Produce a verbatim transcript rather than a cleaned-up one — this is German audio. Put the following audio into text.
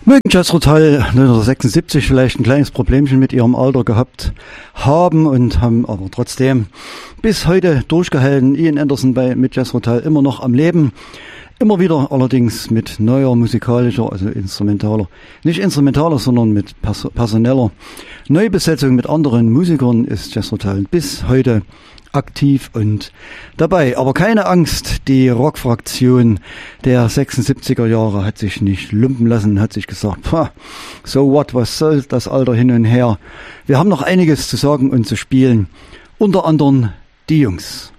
Mögen Jethro Tull neunzehnhundertsechsundsiebzig vielleicht ein kleines Problemchen mit ihrem Alter gehabt haben und haben aber trotzdem bis heute durchgehalten. Ian Anderson bei, mit Jethro Tull immer noch am Leben. Immer wieder allerdings mit neuer musikalischer, also instrumentaler, nicht instrumentaler, sondern mit pers- personeller Neubesetzung mit anderen Musikern ist Jethro Tull bis heute aktiv und dabei. Aber keine Angst, die Rockfraktion der sechsundsiebziger Jahre hat sich nicht lumpen lassen, hat sich gesagt, so what, was soll das Alter hin und her. Wir haben noch einiges zu sagen und zu spielen, unter anderem die Jungs.